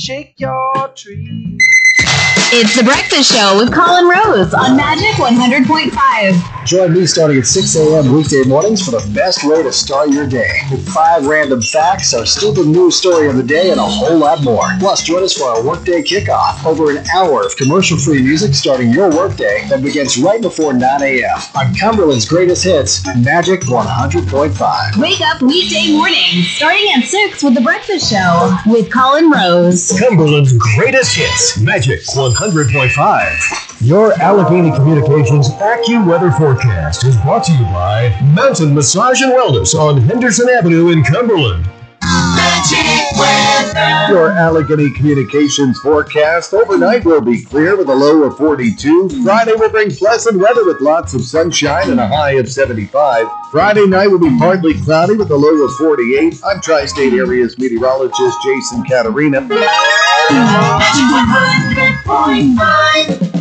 shake your tree. It's The Breakfast Show with Colin Rose on Magic 100.5. Join me starting at 6 a.m. weekday mornings for the best way to start your day. With 5 random facts, our stupid news story of the day, and a whole lot more. Plus, join us for our workday kickoff. Over an hour of commercial-free music starting your workday that begins right before 9 a.m. on Cumberland's greatest hits, Magic 100.5. Wake up weekday mornings starting at 6 with The Breakfast Show with Colin Rose. Cumberland's greatest hits, Magic 100.5. Your Allegheny Communications AccuWeather forecast is brought to you by Mountain Massage and Wellness on Henderson Avenue in Cumberland. Magic Weather. Your Allegheny Communications forecast. Overnight will be clear with a low of 42. Friday will bring pleasant weather with lots of sunshine and a high of 75. Friday night will be partly cloudy with a low of 48. I'm Tri-State Area's meteorologist Jason Caterina. Magic 100.5.